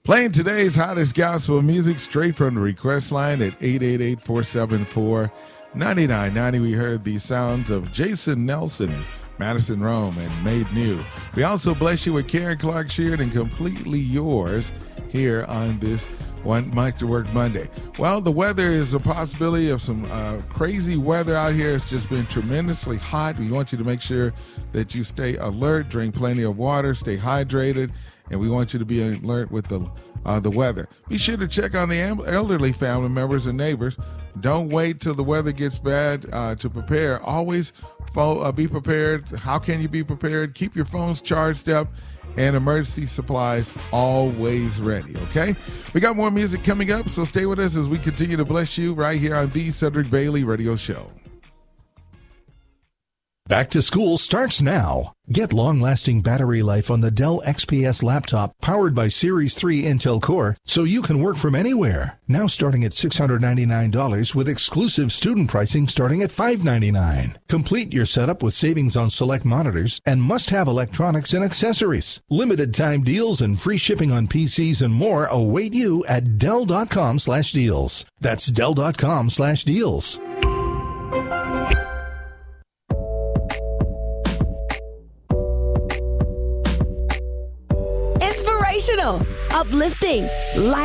Playing today's hottest gospel music straight from the request line at 888-474-9990. We heard the sounds of Jason Nelson and Madison Rome and Made New. We also bless you with Karen Clark Sheard and Completely Yours here on this One Mike to Work Monday. Well, the weather is a possibility of some crazy weather out here. It's just been tremendously hot. We want you to make sure that you stay alert, drink plenty of water, stay hydrated, and we want you to be alert with the weather. Be sure to check on the elderly family members and neighbors. Don't wait till the weather gets bad to prepare. Always be prepared. How can you be prepared? Keep your phones charged up and emergency supplies always ready, okay? We got more music coming up, so stay with us as we continue to bless you right here on the Cedric Bailey Radio Show. Back to school starts now. Get long-lasting battery life on the Dell XPS laptop powered by Series 3 Intel Core so you can work from anywhere. Now starting at $699 with exclusive student pricing starting at $599. Complete your setup with savings on select monitors and must-have electronics and accessories. Limited time deals and free shipping on PCs and more await you at Dell.com/deals. That's Dell.com/deals. Uplifting,